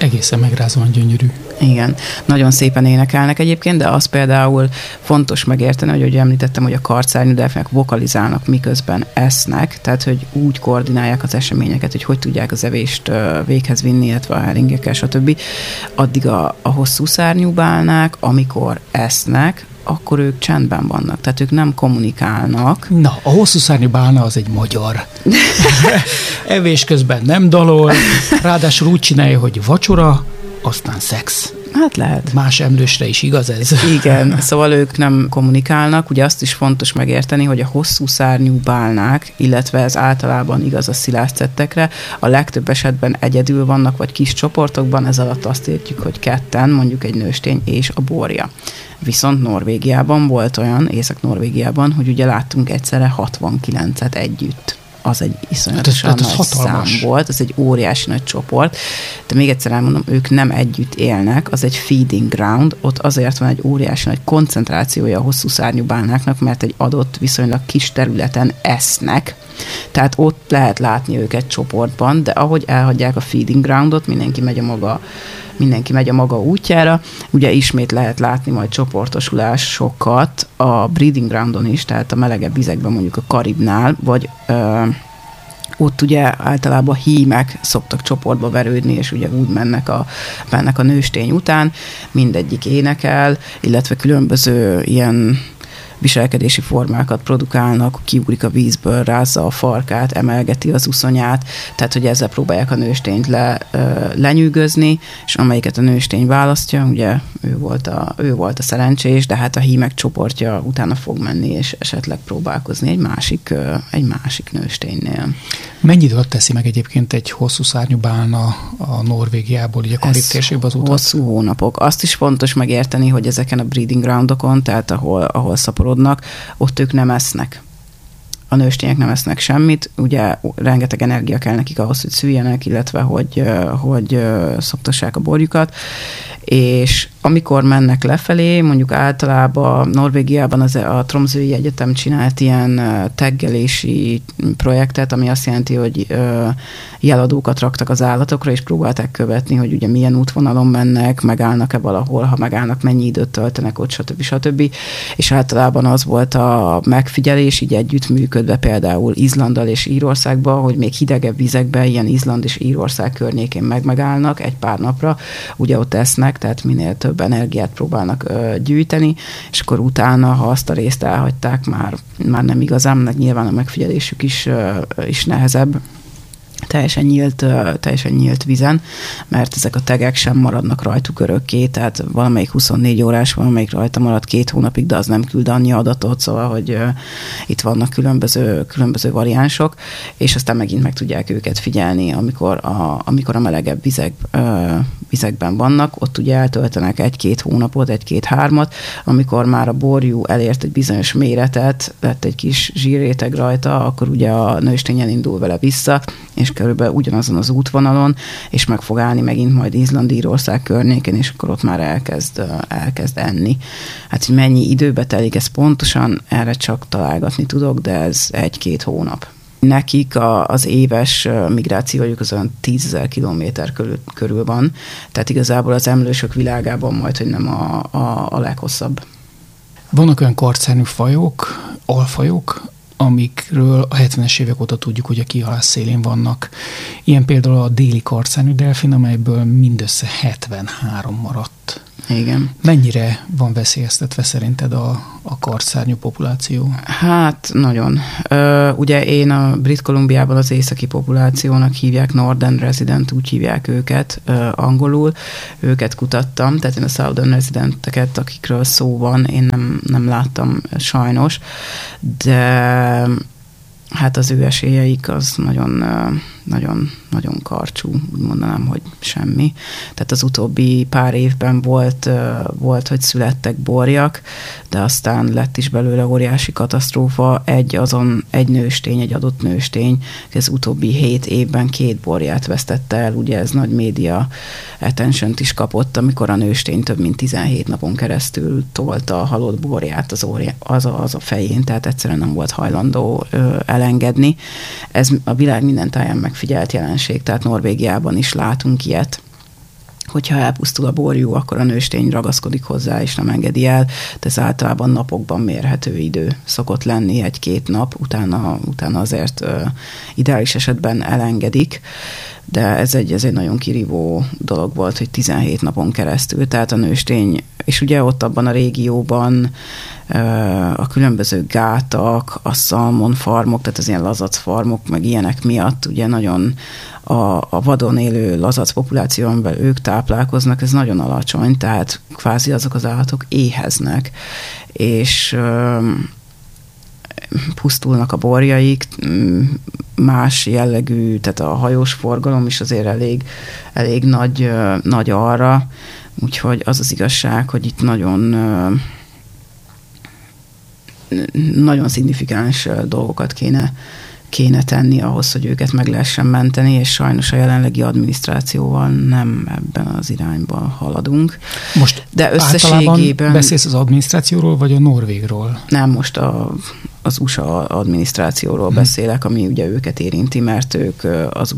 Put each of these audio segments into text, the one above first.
Egészen megrázóan gyönyörű. Igen, nagyon szépen énekelnek egyébként, de az például fontos megérteni, hogy említettem, hogy a kartszárnyú delfinek vokalizálnak, miközben esznek, tehát hogy úgy koordinálják az eseményeket, hogy tudják az evést véghez vinni, illetve a heringekkel, stb. Addig a hosszú szárnyú bálnák, amikor esznek, akkor ők csendben vannak, tehát ők nem kommunikálnak. Na, a hosszú szárnyú bálna az egy magyar. Evés közben nem dalol, ráadásul úgy csinálja, hogy vacsora, aztán szex. Hát lehet. Más emlősre is igaz ez. Igen, szóval ők nem kommunikálnak. Ugye azt is fontos megérteni, hogy a hosszú szárnyú bálnák, illetve ez általában igaz a szilászcettekre, a legtöbb esetben egyedül vannak, vagy kis csoportokban, ez alatt azt értjük, hogy ketten, mondjuk egy nőstény és a borja. Viszont Norvégiában volt olyan, Észak-Norvégiában, hogy ugye láttunk egyszerre 69-et együtt. Az egy iszonyatosan nagy szám volt, az egy óriási nagy csoport, de még egyszer elmondom, ők nem együtt élnek, az egy feeding ground, ott azért van egy óriási nagy koncentrációja a hosszú szárnyú bálnáknak, mert egy adott viszonylag kis területen esznek, tehát ott lehet látni őket csoportban, de ahogy elhagyják a feeding groundot, mindenki megy a maga útjára. Ugye ismét lehet látni majd csoportosulásokat a breeding groundon is, tehát a melegebb vizekben, mondjuk a Karibnál, vagy ott ugye általában hímek szoktak csoportba verődni, és ugye úgy mennek a nőstény után, mindegyik énekel, illetve különböző ilyen viselkedési formákat produkálnak, kiugrik a vízből, rázza a farkát, emelgeti az uszonyát, tehát hogy ezzel próbálják a nőstényt lenyűgözni, és amelyiket a nőstény választja, ugye ő volt a szerencsés, de hát a hímek csoportja utána fog menni, és esetleg próbálkozni egy másik nősténynél. Mennyi idő alatt teszi meg egyébként egy hosszú szárnyú bálna a Norvégiából, így a Karib térségben az utat? Hosszú hónapok. Azt is fontos megérteni, hogy ezeken a breeding groundokon, tehát ahol szaporodnak, ott ők nem esznek. A nőstények nem esznek semmit, ugye rengeteg energia kell nekik ahhoz, hogy szüljenek, illetve hogy szoptassák a borjukat, és amikor mennek lefelé, mondjuk általában Norvégiában a Tromsøi Egyetem csinált ilyen taggelési projektet, ami azt jelenti, hogy jeladókat raktak az állatokra, és próbálták követni, hogy ugye milyen útvonalon mennek, megállnak-e valahol, ha megállnak, mennyi időt töltenek ott, stb. És általában az volt a megfigyelés, így együttműködve például Izlanddal és Írországban, hogy még hidegebb vizekben, ilyen Izland és Írország környékén megállnak egy pár napra, ugye ott esznek, tehát minél több energiát próbálnak gyűjteni, és akkor utána, ha azt a részt elhagyták, már nem igazán, meg nyilván a megfigyelésük is nehezebb, teljesen nyílt vizen, mert ezek a tegek sem maradnak rajtuk örökké, tehát valamelyik 24 órás, valamelyik rajta marad 2 hónapig, de az nem küld annyi adatot, szóval, hogy itt vannak különböző variánsok, és aztán megint meg tudják őket figyelni, amikor a melegebb vizekben vannak, ott ugye eltöltenek 1-2 hónapot, 1-2-3-at, amikor már a borjú elért egy bizonyos méretet, lett egy kis zsírréteg rajta, akkor ugye a nőstény elindul vele vissza, és körülbelül ugyanazon az útvonalon, és meg fog állni megint majd Izland, Írország környékén, és akkor ott már elkezd enni. Hát, hogy mennyi időbe telik, ez pontosan erre csak találgatni tudok, de ez 1-2 hónap. Nekik az éves migrációjuk az olyan 10 000 kilométer körül van, tehát igazából az emlősök világában majdhogy nem a leghosszabb. Vannak olyan kartszárnyú fajok, alfajok, amikről a 70-es évek óta tudjuk, hogy a kihalás szélén vannak. Ilyen például a déli kartszárnyú delfin, amelyből mindössze 73 maradt. Igen. Mennyire van veszélyeztetve szerinted a kartszárnyú populáció? Hát nagyon. Ugye én a Brit Kolumbiában az északi populációnak hívják, Northern Resident, úgy hívják őket angolul. Őket kutattam, tehát én a Southern Residenteket, akikről szó van, én nem láttam sajnos, de hát az ő esélyeik az nagyon karcsú, úgy mondanám, hogy semmi. Tehát az utóbbi pár évben volt, hogy születtek borjak, de aztán lett is belőle óriási katasztrófa. Egy adott nőstény, az utóbbi 7 évben 2 borját vesztette el, ugye ez nagy média attention-t is kapott, amikor a nőstény több mint 17 napon keresztül tolta a halott borját az a fején, tehát egyszerűen nem volt hajlandó elengedni. Ez a világ minden táján megfigyelt jelenség, tehát Norvégiában is látunk ilyet. hogyha elpusztul a borjú, akkor a nőstény ragaszkodik hozzá, és nem engedi el. De ez általában napokban mérhető idő szokott lenni, 1-2 nap, utána azért ideális esetben elengedik. De ez egy nagyon kirívó dolog volt, hogy 17 napon keresztül, tehát a nőstény, és ugye ott abban a régióban a különböző gátak, a szalmonfarmok, tehát az ilyen lazacfarmok, meg ilyenek miatt ugye nagyon a vadon élő lazac populáción belül ők táplálkoznak, ez nagyon alacsony, tehát kvázi azok az állatok éheznek, és pusztulnak a borjaik, más jellegű, tehát a hajós forgalom is azért elég nagy arra, úgyhogy az az igazság, hogy itt nagyon szignifikáns dolgokat kéne tenni ahhoz, hogy őket meg lehessen menteni, és sajnos a jelenlegi adminisztrációval nem ebben az irányban haladunk. Most de összességében beszélsz az adminisztrációról, vagy a norvégról? Nem, most az USA adminisztrációról beszélek, ami ugye őket érinti, mert ők az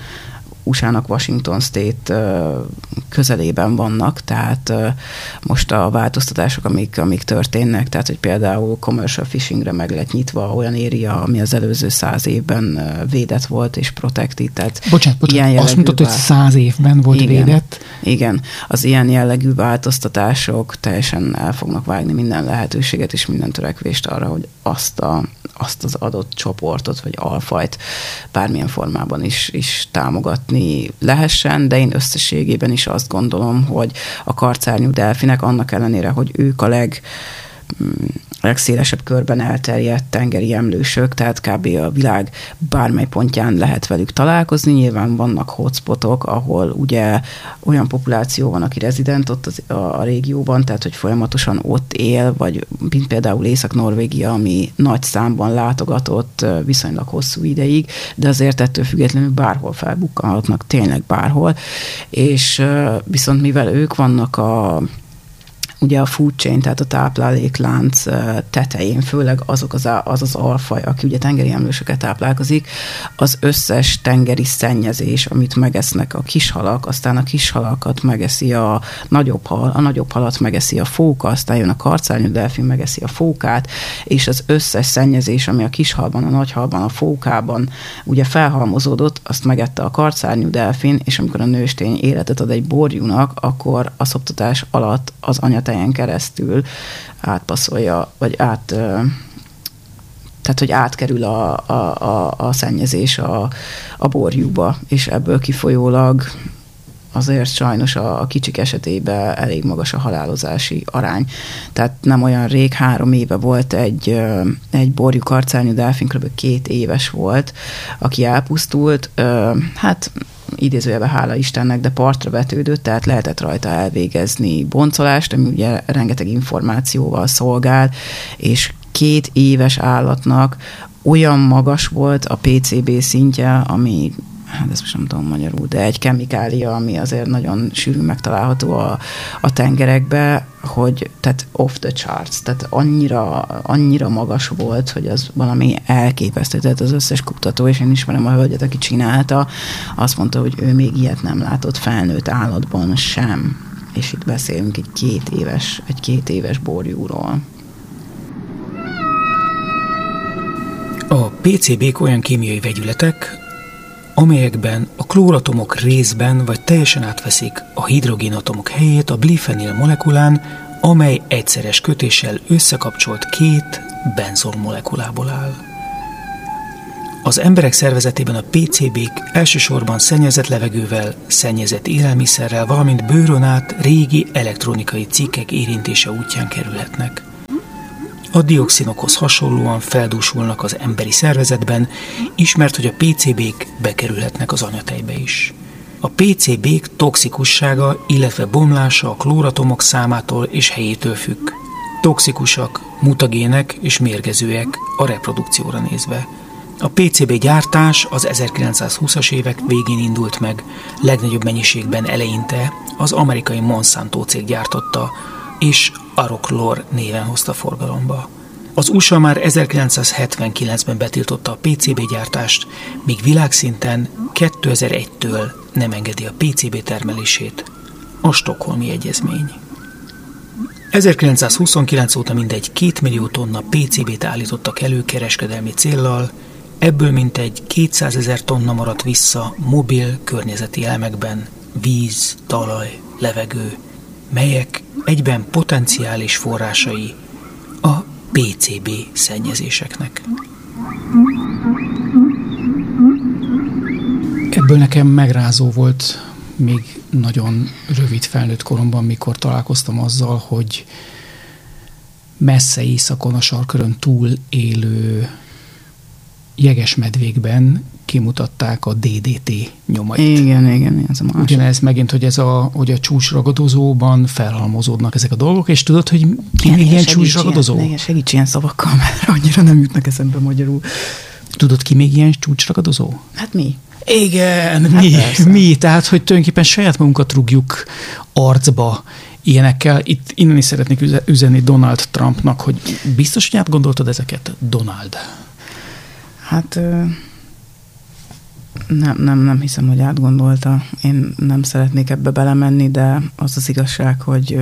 USA-nak Washington State közelében vannak, tehát most a változtatások, amik történnek, tehát hogy például commercial fishingre meg lett nyitva olyan area, ami az előző 100 évben védett volt és protected. Tehát bocsánat, azt mondtad, hogy 100 évben volt védett? Igen, az ilyen jellegű változtatások teljesen el fognak vágni minden lehetőséget és minden törekvést arra, hogy azt az adott csoportot vagy alfajt bármilyen formában is támogatni lehessen, de én összességében is azt gondolom, hogy a karcárnyú delfinek annak ellenére, hogy ők a legszélesebb körben elterjedt tengeri emlősök, tehát kb. A világ bármely pontján lehet velük találkozni. Nyilván vannak hotspotok, ahol ugye olyan populáció van, aki rezident ott a régióban, tehát hogy folyamatosan ott él, vagy mint például Észak-Norvégia, ami nagy számban látogatott viszonylag hosszú ideig, de azért ettől függetlenül bárhol felbukkanhatnak, tényleg bárhol. És viszont mivel ők vannak ugye a food chain, tehát a tápláléklánc tetején, főleg az az alfaj, aki ugye tengeri emlősöket táplálkozik, az összes tengeri szennyezés, amit megesznek a kishalak, aztán a kishalakat megeszi a nagyobb hal, a nagyobb halat megeszi a fóka, aztán jön a karcárnyú delfin, megeszi a fókát, és az összes szennyezés, ami a kishalban, a nagyhalban, a fókában ugye felhalmozódott, azt megette a karcárnyú delfin, és amikor a nőstény életet ad egy borjúnak, akkor a szoptatás alatt az anyatejen keresztül átpasszolja, vagy tehát, hogy átkerül a szennyezés a borjúba, és ebből kifolyólag azért sajnos a kicsik esetében elég magas a halálozási arány. Tehát nem olyan rég, 3 éve volt egy borjú karcárnyú delfin, kb. 2 éves volt, aki elpusztult, hát idézőjelben hála Istennek, de partra vetődött, tehát lehetett rajta elvégezni boncolást, ami ugye rengeteg információval szolgál, és 2 éves állatnak olyan magas volt a PCB szintje, ami, hát ezt most nem tudom magyarul, de egy kemikália, ami azért nagyon sűrűn megtalálható a tengerekbe, hogy tehát off the charts, tehát annyira magas volt, hogy az valami elképesztő, tehát az összes kutató, és én ismerem a hölgyet, aki csinálta, azt mondta, hogy ő még ilyet nem látott felnőtt állatban sem, és itt beszélünk egy 2 éves borjúról. A PCB-k olyan kémiai vegyületek, amelyekben a klóratomok részben vagy teljesen átveszik a hidrogénatomok helyét a blifenil molekulán, amely egyszeres kötéssel összekapcsolt 2 benzol molekulából áll. Az emberek szervezetében a PCB-k elsősorban szennyezett levegővel, szennyezett élelmiszerrel, valamint bőrön át régi elektronikai cikkek érintése útján kerülhetnek. A dioxinokhoz hasonlóan feldúsulnak az emberi szervezetben, ismert, hogy a PCB-k bekerülhetnek az anyatejbe is. A PCB-k toxikussága, illetve bomlása a klóratomok számától és helyétől függ. Toxikusak, mutagének és mérgezőek a reprodukcióra nézve. A PCB gyártás az 1920-as évek végén indult meg, legnagyobb mennyiségben eleinte az amerikai Monsanto cég gyártotta, és Arochlor néven hozta forgalomba. Az USA már 1979-ben betiltotta a PCB gyártást, míg világszinten 2001-től nem engedi a PCB termelését a Stockholmi Egyezmény. 1929 óta mindegy 2 millió tonna PCB-t állítottak elő kereskedelmi céllal, ebből mintegy 200 000 tonna maradt vissza mobil környezeti elemekben, víz, talaj, levegő, melyek egyben potenciális forrásai a PCB szennyezéseknek. Ebből nekem megrázó volt még nagyon rövid felnőtt koromban, mikor találkoztam azzal, hogy messze északon a Sarkkörön túl élő jegesmedvékben kimutatták a DDT nyomait. Igen, ez a másik. Ugyanez megint, hogy a csúcsragadozóban felhalmozódnak ezek a dolgok, és tudod, hogy ki még ilyen csúcsragadozó? Igen, segíts ilyen szavakkal, mert annyira nem jutnak eszembe magyarul. Tudod, ki még ilyen csúcsragadozó? Hát mi? Igen, mi? Tehát, hogy tulajdonképpen saját magunkat rúgjuk arcba ilyenekkel. Itt innen is szeretnék üzenni Donald Trumpnak, hogy biztos, hogy átgondoltad ezeket, Donald? Hát nem hiszem, hogy átgondolta. Én nem szeretnék ebbe belemenni, de az az igazság, hogy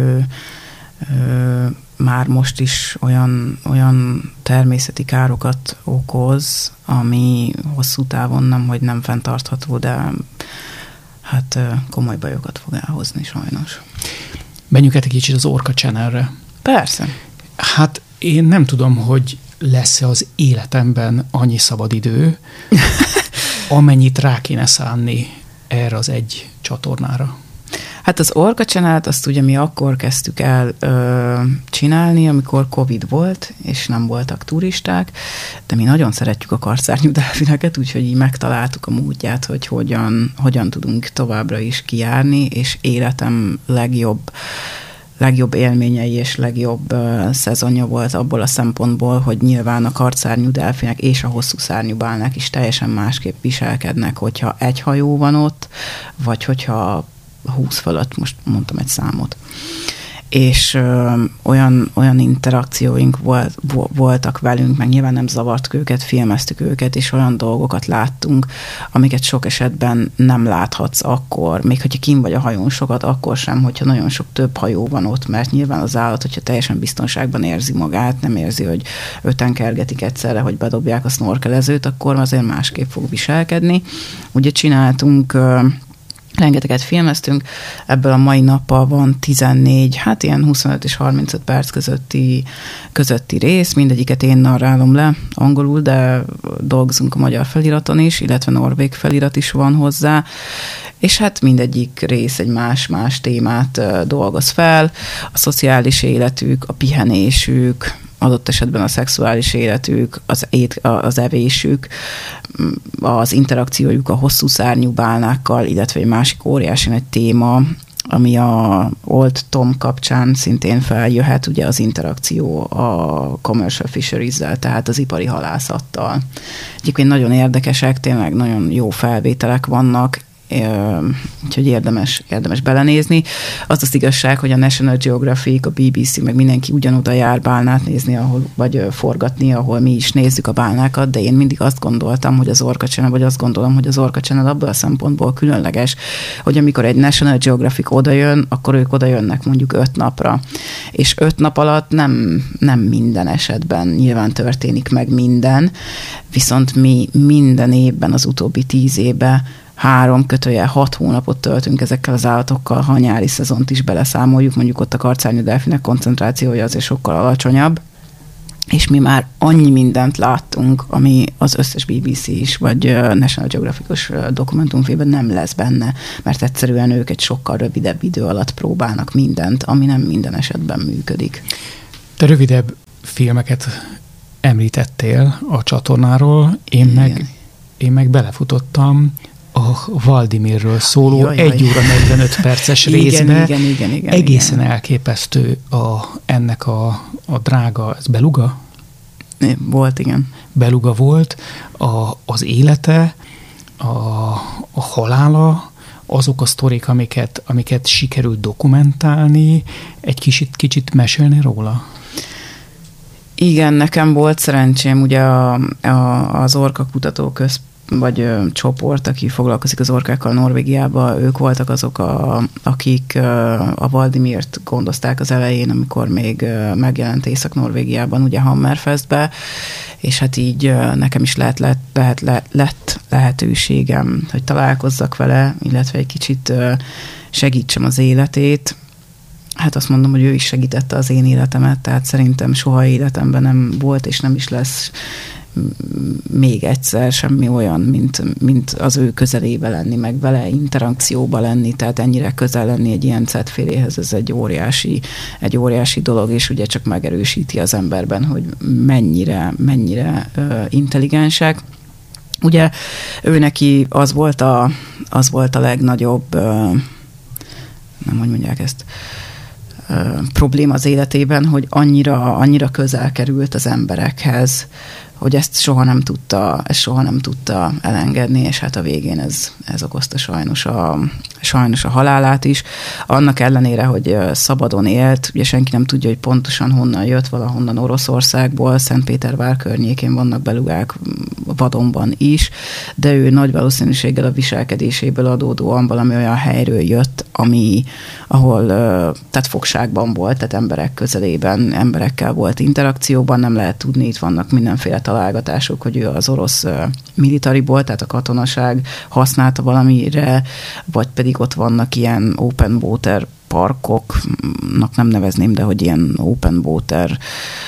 már most is olyan természeti károkat okoz, ami hosszú távon nem fenntartható, de hát komoly bajokat fog elhozni sajnos. Menjünk egy kicsit az Orca Channelre. Persze. Hát én nem tudom, hogy lesz-e az életemben annyi szabadidő, amennyit rá kéne szánni erre az egy csatornára. Hát az Orca Channelt azt ugye mi akkor kezdtük el csinálni, amikor Covid volt, és nem voltak turisták, de mi nagyon szeretjük a karszárnyú delfineket, úgyhogy így megtaláltuk a módját, hogy hogyan tudunk továbbra is kijárni, és életem legjobb élményei és legjobb szezonja volt abból a szempontból, hogy nyilván a kartszárnyú delfinek és a hosszú szárnyú bálnák is teljesen másképp viselkednek, hogyha egy hajó van ott, vagy hogyha 20 fölött, most mondtam egy számot. És olyan interakcióink voltak velünk, meg nyilván nem zavart őket, filmeztük őket, és olyan dolgokat láttunk, amiket sok esetben nem láthatsz akkor, még hogyha kint vagy a hajón sokat, akkor sem, hogyha nagyon sok több hajó van ott, mert nyilván az állat, hogyha teljesen biztonságban érzi magát, nem érzi, hogy 5-en kergetik egyszerre, hogy bedobják a snorkelezőt, akkor azért másképp fog viselkedni. Ugye csináltunk rengeteget filmeztünk, ebből a mai nappal van 14, hát ilyen 25 és 35 perc közötti rész, mindegyiket én narrálom le angolul, de dolgozunk a magyar feliraton is, illetve norvég felirat is van hozzá, és hát mindegyik rész egy más témát dolgoz fel, a szociális életük, a pihenésük, adott esetben a szexuális életük, az evésük, az interakciójuk a hosszú szárnyú bálnákkal, illetve egy másik óriási nagy téma, ami a Old Tom kapcsán szintén feljöhet, ugye az interakció a commercial fisheries-zel, tehát az ipari halászattal. Egyébként nagyon érdekesek, tényleg nagyon jó felvételek vannak, úgyhogy érdemes belenézni. Az igazság, hogy a National Geographic, a BBC, meg mindenki ugyanoda jár bálnát nézni, vagy forgatni, ahol mi is nézzük a bálnákat, de én mindig azt gondoltam, hogy az Orca Channel, vagy azt gondolom, hogy az Orca Channel abból a szempontból különleges, hogy amikor egy National Geographic odajön, akkor ők odajönnek mondjuk 5 napra. És 5 nap alatt nem minden esetben nyilván történik meg minden, viszont mi minden évben az utóbbi 10 évben 3-6 hónapot töltünk ezekkel az állatokkal, ha a nyári szezont is beleszámoljuk, mondjuk ott a kartszárnyú delfinek koncentrációja azért sokkal alacsonyabb, és mi már annyi mindent láttunk, ami az összes BBC is, vagy National Geographic-os dokumentumfilmben nem lesz benne, mert egyszerűen ők egy sokkal rövidebb idő alatt próbálnak mindent, ami nem minden esetben működik. Te rövidebb filmeket említettél a csatornáról, én meg belefutottam a Valdimirről szóló 1 óra 45 perces részbe. Igen, egészen elképesztő ennek a drága, ez beluga? Volt, igen. Beluga volt, az élete, a halála, azok a sztorik, amiket sikerült dokumentálni, egy kicsit mesélni róla? Igen, nekem volt szerencsém, ugye az Orca Kutatóközpont vagy csoport, aki foglalkozik az orkákkal Norvégiában, ők voltak azok, akik a Valdimirt gondozták az elején, amikor még megjelent Észak-Norvégiában, ugye Hammerfestbe, és hát így nekem is lett lehetőségem, hogy találkozzak vele, illetve egy kicsit segítsem az életét. Hát azt mondom, hogy ő is segítette az én életemet, tehát szerintem soha életemben nem volt, és nem is lesz még egyszer semmi olyan, mint az ő közelébe lenni, meg vele interakcióba lenni, tehát ennyire közel lenni egy ilyen cetféléhez, ez egy óriási dolog, és ugye csak megerősíti az emberben, hogy mennyire intelligensek. Ugye ő neki az volt a legnagyobb, nem hogy mondják ezt, probléma az életében, hogy annyira közel került az emberekhez, hogy ezt soha nem tudta elengedni, és hát a végén ez okozta sajnos a halálát is. Annak ellenére, hogy szabadon élt, ugye senki nem tudja, hogy pontosan honnan jött, valahonnan Oroszországból, Szentpétervár környékén vannak belugák vadonban is, de ő nagy valószínűséggel a viselkedéséből adódóan valami olyan helyről jött, ahol tehát fogságban volt, tehát emberek közelében, emberekkel volt interakcióban, nem lehet tudni, itt vannak mindenféle találgatások, hogy ő az orosz militariból, tehát a katonaság használta valamire, vagy pedig ott vannak ilyen open water parkoknak nem nevezném, de hogy ilyen open water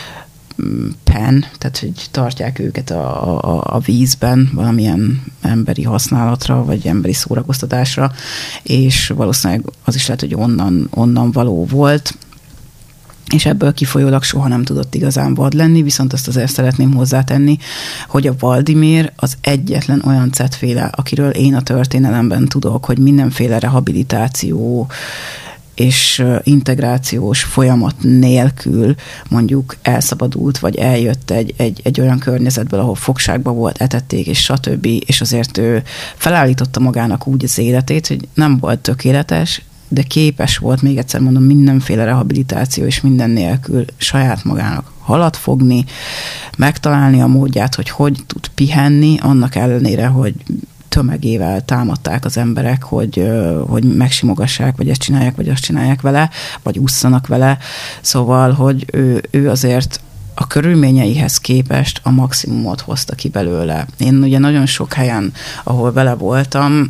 pen, tehát hogy tartják őket a vízben valamilyen emberi használatra, vagy emberi szórakoztatásra, és valószínűleg az is lehet, hogy onnan való volt, és ebből kifolyólag soha nem tudott igazán vad lenni, viszont azt azért szeretném hozzátenni, hogy a Valdimir az egyetlen olyan cetféle, akiről én a történelemben tudok, hogy mindenféle rehabilitáció és integrációs folyamat nélkül mondjuk elszabadult, vagy eljött egy olyan környezetből, ahol fogságban volt, etették, és stb. És azért ő felállította magának úgy az életét, hogy nem volt tökéletes, de képes volt, még egyszer mondom, mindenféle rehabilitáció és minden nélkül saját magának halat fogni, megtalálni a módját, hogy tud pihenni, annak ellenére, hogy tömegével támadták az emberek, hogy megsimogassák, vagy ezt csinálják, vagy azt csinálják vele, vagy ússzanak vele. Szóval, hogy ő azért a körülményeihez képest a maximumot hozta ki belőle. Én ugye nagyon sok helyen, ahol vele voltam,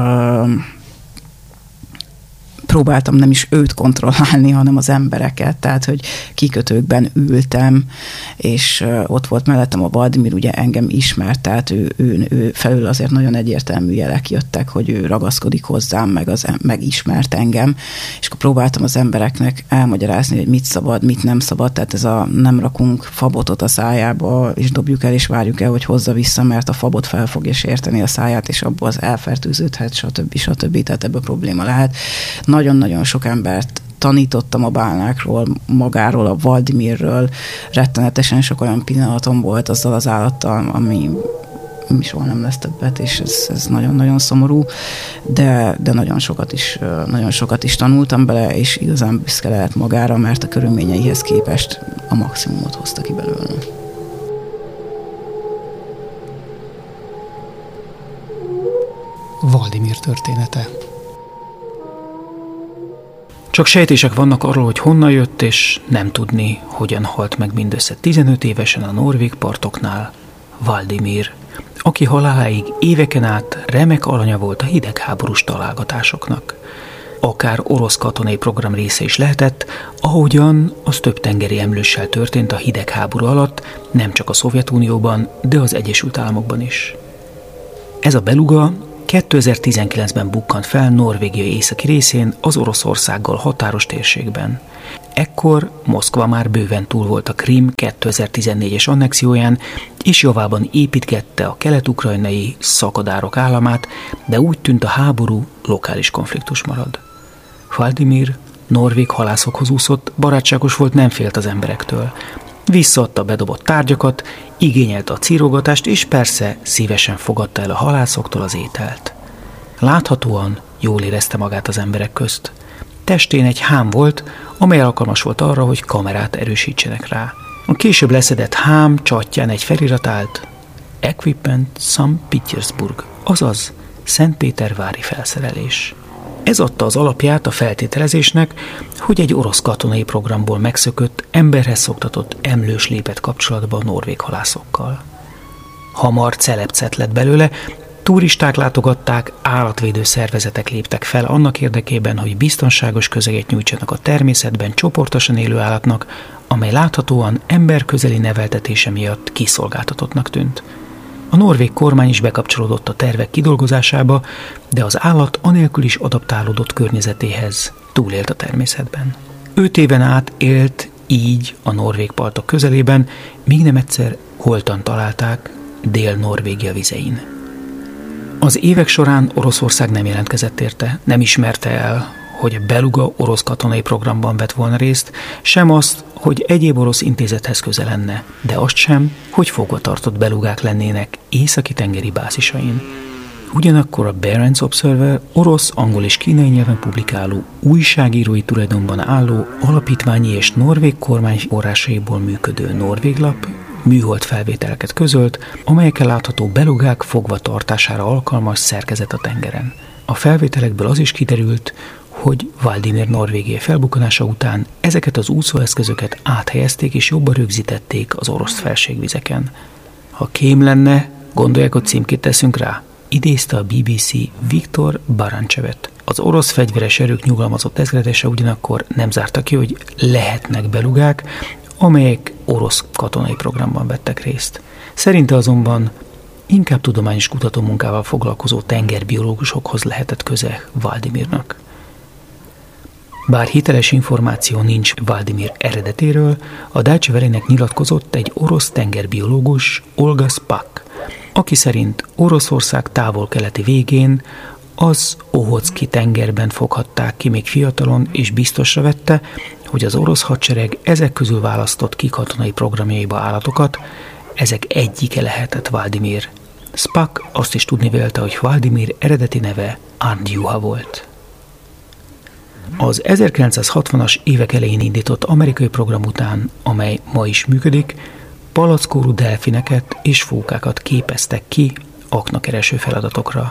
próbáltam nem is őt kontrollálni, hanem az embereket, tehát, hogy kikötőkben ültem, és ott volt mellettem a Valdimir, ugye engem ismert, tehát ő felül azért nagyon egyértelmű jelek jöttek, hogy ő ragaszkodik hozzám, meg ismert engem, és akkor próbáltam az embereknek elmagyarázni, hogy mit szabad, mit nem szabad, tehát ez a nem rakunk fabotot a szájába, és dobjuk el, és várjuk el, hogy hozza vissza, mert a fabot fel fogja sérteni a száját, és abból az elfertőződhet, stb. Tehát ebből probléma lehet. Nagyon-nagyon sok embert tanítottam a bálnákról, magáról, a Valdimirről. Rettenetesen sok olyan pillanatom volt azzal az állattal, ami soha nem lesz többet, és ez nagyon-nagyon szomorú, de nagyon sokat is tanultam bele, és igazán büszke lehet magára, mert a körülményeihez képest a maximumot hozta ki belőle. Valdimir története. Csak sejtések vannak arról, hogy honnan jött, és nem tudni, hogyan halt meg mindössze 15 évesen a norvég partoknál Valdimir, aki haláláig éveken át remek alanya volt a hidegháborús találgatásoknak. Akár orosz katonai program része is lehetett, ahogyan az több tengeri emlőssel történt a hidegháború alatt, nem csak a Szovjetunióban, de az Egyesült Államokban is. Ez a beluga 2019-ben bukkant fel Norvégia északi részén, az Oroszországgal határos térségben. Ekkor Moszkva már bőven túl volt a Krím 2014-es annexióján, és javában építgette a kelet-ukrajnai szakadárok államát, de úgy tűnt a háború lokális konfliktus marad. Valdimir norvég halászokhoz úszott, barátságos volt, nem félt az emberektől. Visszaadta bedobott tárgyakat, igényelte a círogatást, és persze szívesen fogadta el a halászoktól az ételt. Láthatóan jól érezte magát az emberek közt. Testén egy hám volt, amely alkalmas volt arra, hogy kamerát erősítsenek rá. A később leszedett hám csatján egy felirat állt: Equipment St. Petersburg, azaz Szentpétervári felszerelés. Ez adta az alapját a feltételezésnek, hogy egy orosz katonai programból megszökött, emberhez szoktatott emlős lépett kapcsolatba a norvég halászokkal. Hamar celebcet lett belőle, turisták látogatták, állatvédő szervezetek léptek fel annak érdekében, hogy biztonságos közeget nyújtsanak a természetben csoportosan élő állatnak, amely láthatóan emberközeli neveltetése miatt kiszolgáltatottnak tűnt. A norvég kormány is bekapcsolódott a tervek kidolgozásába, de az állat anélkül is adaptálódott környezetéhez, túlélt a természetben. 5 éven át élt így a norvég partok közelében, míg nem egyszer holtan találták Dél-Norvégia vizein. Az évek során Oroszország nem jelentkezett érte, nem ismerte el, hogy a beluga orosz katonai programban vett volna részt, sem azt, hogy egyéb orosz intézethez köze lenne, de azt sem, hogy fogvatartott belugák lennének északi tengeri bázisain. Ugyanakkor a Barents Observer orosz, angol és kínai nyelven publikáló, újságírói tulajdonban álló, alapítványi és norvég kormány forrásaiból működő norvéglap műhold felvételeket közölt, amelyekkel látható belugák fogvatartására alkalmas szerkezet a tengeren. A felvételekből az is kiderült, hogy Valdimir Norvégia felbukkanása után ezeket az úszóeszközöket áthelyezték és jobban rögzítették az orosz felségvizeken. Ha kém lenne, gondolják, hogy címkét teszünk rá? Idézte a BBC Viktor Barancsevet. Az orosz fegyveres erők nyugalmazott ezredese ugyanakkor nem zárta ki, hogy lehetnek belugák, amelyek orosz katonai programban vettek részt. Szerinte azonban inkább tudományos kutatómunkával foglalkozó tengerbiológusokhoz lehetett köze Valdimirnak. Bár hiteles információ nincs Valdimir eredetéről, a Deutsche Welle-nek nyilatkozott egy orosz tengerbiológus, Olga Spak, aki szerint Oroszország távol-keleti végén az Ohotszki tengerben foghatták ki még fiatalon, és biztosra vette, hogy az orosz hadsereg ezek közül választott ki katonai programjaiba állatokat, ezek egyike lehetett Valdimir. Spak azt is tudni vélte, hogy Valdimir eredeti neve Andjuha volt. Az 1960-as évek elején indított amerikai program után, amely ma is működik, palackórú delfineket és fókákat képeztek ki aknakereső feladatokra.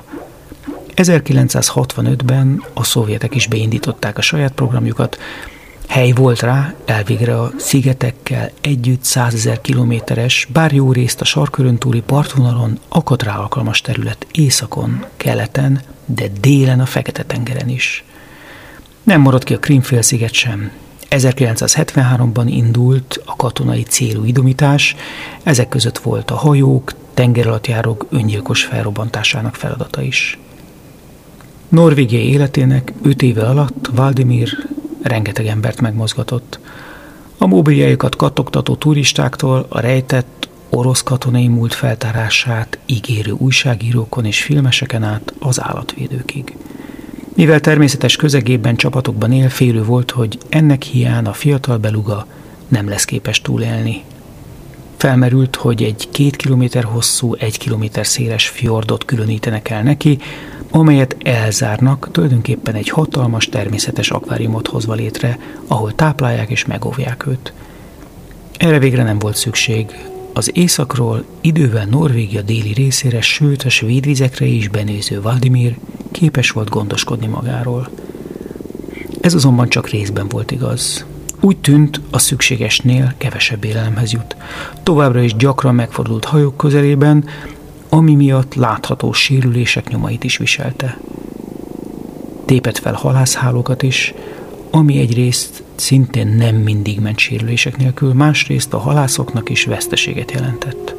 1965-ben a szovjetek is beindították a saját programjukat, hely volt rá, elvégre a szigetekkel együtt 100 000 kilométeres, bár jó részt a sarkkörön túli partvonalon akadt rá alkalmas terület északon, keleten, de délen a Fekete-tengeren is. Nem maradt ki a Krím-félsziget sem. 1973-ban indult a katonai célú idomítás, ezek között volt a hajók, tengeralattjárók öngyilkos felrobbantásának feladata is. Norvégia életének 5 éve alatt Valdimir rengeteg embert megmozgatott. A mobiljájukat kattogtató turistáktól a rejtett orosz katonai múlt feltárását ígérő újságírókon és filmeseken át az állatvédőkig. Mivel természetes közegében csapatokban él, félő volt, hogy ennek hiány a fiatal beluga nem lesz képes túlélni. Felmerült, hogy egy 2 kilométer hosszú, 1 kilométer széles fjordot különítenek el neki, amelyet elzárnak, tulajdonképpen egy hatalmas természetes akváriumot hozva létre, ahol táplálják és megóvják őt. Erre végre nem volt szükség. Az északról idővel Norvégia déli részére, sőt a svéd vizekre is benéző Valdimir képes volt gondoskodni magáról. Ez azonban csak részben volt igaz. Úgy tűnt, a szükségesnél kevesebb élelemhez jut. Továbbra is gyakran megfordult hajók közelében, ami miatt látható sérülések nyomait is viselte. Tépett fel halászhálókat is, ami egyrészt szintén nem mindig ment sérülések nélkül, másrészt a halászoknak is veszteséget jelentett.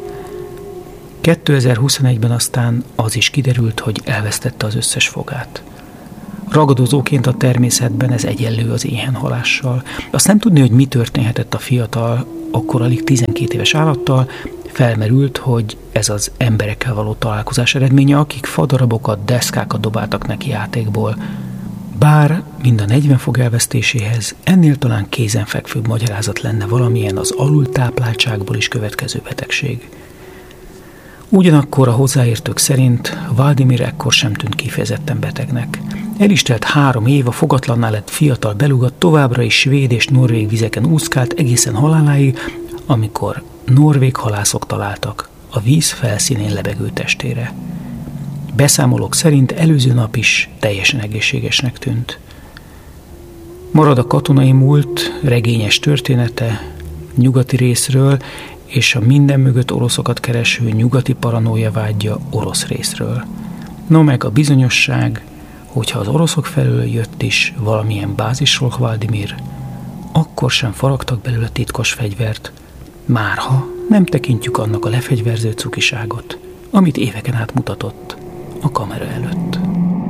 2021-ben aztán az is kiderült, hogy elvesztette az összes fogát. Ragadozóként a természetben ez egyenlő az éhenhalással. Azt nem tudni, hogy mi történhetett a fiatal, akkor alig 12 éves állattal, felmerült, hogy ez az emberekkel való találkozás eredménye, akik fadarabokat, deszkákat dobáltak neki játékból. Bár mind a 40 fog elvesztéséhez ennél talán kézenfekvőbb magyarázat lenne valamilyen az alultápláltságból is következő betegség. Ugyanakkor a hozzáértők szerint Valdimir ekkor sem tűnt kifejezetten betegnek. El is telt 3 év, a fogatlanná lett fiatal beluga továbbra is svéd és norvég vizeken úszkált egészen haláláig, amikor norvég halászok találtak a víz felszínén lebegő testére. Beszámolók szerint előző nap is teljesen egészségesnek tűnt. Marad a katonai múlt regényes története nyugati részről, és a minden mögött oroszokat kereső nyugati paranoia vágya orosz részről. No meg a bizonyosság, hogyha az oroszok felől jött is valamilyen bázisról Hvaldimir, akkor sem faragtak belőle titkos fegyvert, márha nem tekintjük annak a lefegyverző cukiságot, amit éveken át mutatott a kamera előtt.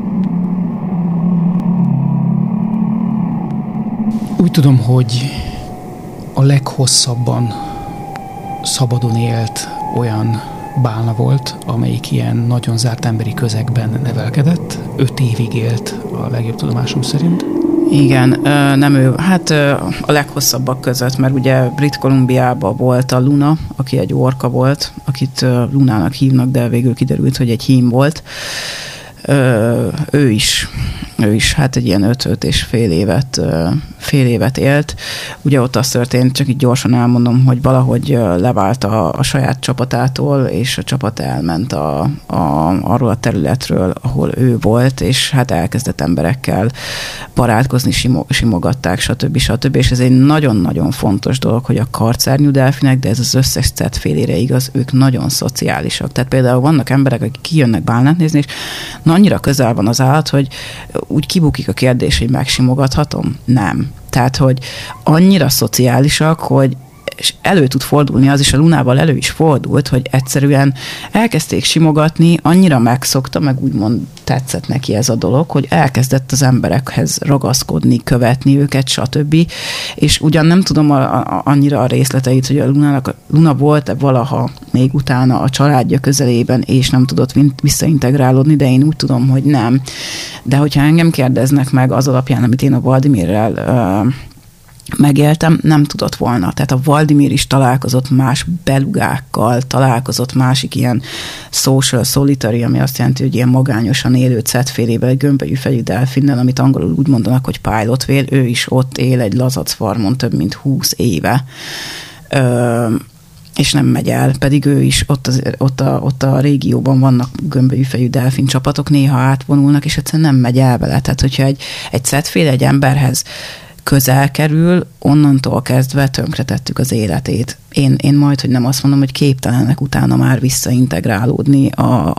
Úgy tudom, hogy a leghosszabban szabadon élt olyan bálna volt, amelyik ilyen nagyon zárt emberi közegben nevelkedett. 5 évig élt a legjobb tudomásom szerint. Igen, nem ő, hát a leghosszabbak között, mert ugye Brit Columbiában volt a Luna, aki egy orka volt, akit Lunának hívnak, de végül kiderült, hogy egy hím volt. Ő is hát egy ilyen 5 és fél évet élt. Ugye ott az történt, csak így gyorsan elmondom, hogy valahogy levált a saját csapatától, és a csapat elment arról a területről, ahol ő volt, és hát elkezdett emberekkel barátkozni, simogatták, stb. És ez egy nagyon-nagyon fontos dolog, hogy a karcárnyú delfinek, de ez az összes félére igaz, ők nagyon szociálisak. Tehát például vannak emberek, akik kijönnek bálnát nézni, és annyira közel van az állat, hogy úgy kibukik a kérdés, hogy megsimogathatom? Nem. Tehát, hogy annyira szociálisak, hogy és elő tud fordulni, az is a Lunával elő is fordult, hogy egyszerűen elkezdték simogatni, annyira megszokta, meg úgymond tetszett neki ez a dolog, hogy elkezdett az emberekhez ragaszkodni, követni őket, stb. És ugyan nem tudom annyira a részleteit, hogy a Luna volt-e valaha még utána a családja közelében, és nem tudott visszaintegrálódni, de én úgy tudom, hogy nem. De hogyha engem kérdeznek meg az alapján, amit én a Valdimirrel megéltem, nem tudott volna. Tehát a Valdimir is találkozott más belugákkal, találkozott másik ilyen social solitary, ami azt jelenti, hogy ilyen magányosan élő cetfélével, egy gömbölyű fejű delfinnel, amit angolul úgy mondanak, hogy pilot whale, ő is ott él egy lazacfarmon több mint 20 éve. És nem megy el, pedig ő is ott a régióban vannak gömbölyű fejű delfin csapatok, néha átvonulnak, és egyszerűen nem megy el vele. Tehát, hogyha egy cetféle egy emberhez közel kerül, onnantól kezdve tönkretettük az életét. Én majd, hogy nem azt mondom, hogy képtelenek utána már visszaintegrálódni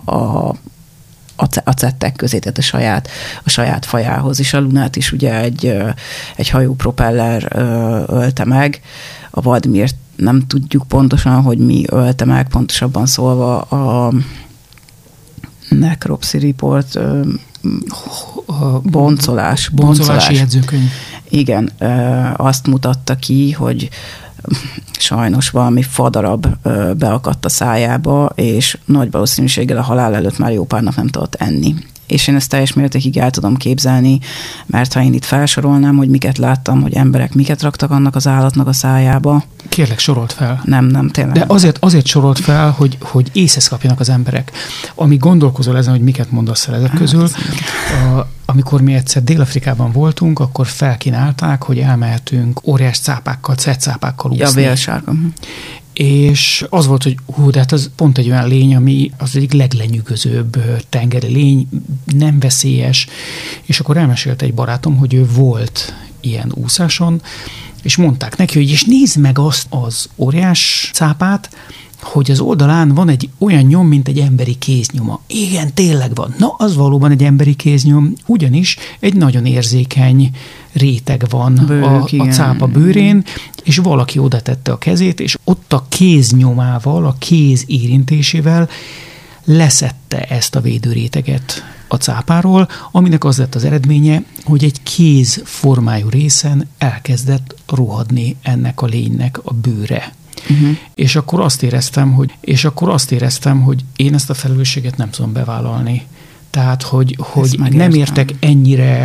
a cettek közé, tehát a saját fajához. És a Lunát is ugye egy hajópropeller ölte meg. A Valdimirt nem tudjuk pontosan, hogy mi ölte meg, pontosabban szólva a Necropsy Report boncolási jegyzőkönyv. Igen, azt mutatta ki, hogy sajnos valami fadarab beakadt a szájába, és nagy valószínűséggel a halál előtt már jó pár nap nem tudott enni. És én ezt teljes mértékig el tudom képzelni, mert ha én itt felsorolnám, hogy miket láttam, hogy emberek miket raktak annak az állatnak a szájába. Kérlek, sorolt fel. Nem, tényleg. De azért sorolt fel, hogy észhez kapjanak az emberek. Amíg gondolkozol ezen, hogy miket mondasz el ezek közül, amikor mi egyszer Dél-Afrikában voltunk, akkor felkínálták, hogy elmehetünk óriás cápákkal, cetcápákkal úszni. Ja, vélsárga. És az volt, hogy de hát az pont egy olyan lény, ami az egyik leglenyűgözőbb tengeri lény, nem veszélyes, és akkor elmesélte egy barátom, hogy ő volt ilyen úszáson, és mondták neki, hogy és nézd meg azt az óriás cápát, hogy az oldalán van egy olyan nyom, mint egy emberi kéznyoma. Igen, tényleg van. Na, az valóban egy emberi kéznyom, ugyanis egy nagyon érzékeny réteg van a cápa bőrén, és valaki oda tette a kezét, és ott a kéznyomával, a kéz érintésével leszedte ezt a védőréteget a cápáról, aminek az lett az eredménye, hogy egy kéz formájú részen elkezdett rohadni ennek a lénynek a bőre. Uh-huh. És akkor azt éreztem, hogy én ezt a felelősséget nem tudom bevállalni. Tehát, hogy nem értek ennyire